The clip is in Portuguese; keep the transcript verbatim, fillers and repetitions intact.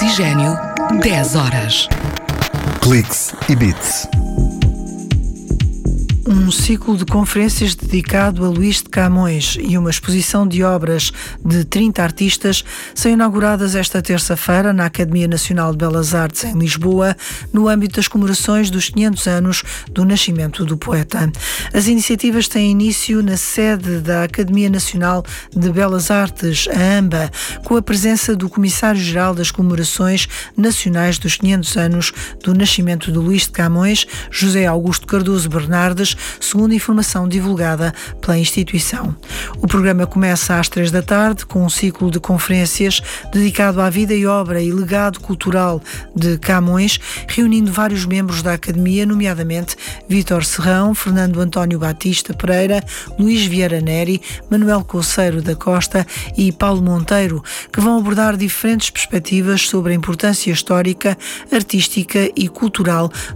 Oxigênio, dez horas. Cliques e Beats. Um ciclo de conferências dedicado a Luís de Camões e uma exposição de obras de trinta artistas são inauguradas esta terça-feira na Academia Nacional de Belas Artes em Lisboa, no âmbito das comemorações dos quinhentos anos do nascimento do poeta. As iniciativas têm início na sede da Academia Nacional de Belas Artes, a AMBA, com a presença do Comissário-Geral das Comemorações Nacionais dos quinhentos anos do nascimento de Luís de Camões, José Augusto Cardoso Bernardes, segundo a informação divulgada pela instituição. O programa começa às três da tarde com um ciclo de conferências dedicado à vida e obra e legado cultural de Camões, reunindo vários membros da Academia, nomeadamente Vítor Serrão, Fernando António Batista Pereira, Luís Vieira Neri, Manuel Couceiro da Costa e Paulo Monteiro, que vão abordar diferentes perspectivas sobre a importância histórica, artística e cultural